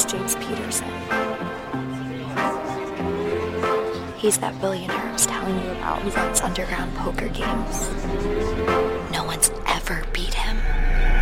It's James Peterson. He's that billionaire I was telling you about who runs underground poker games. No one's ever beat him.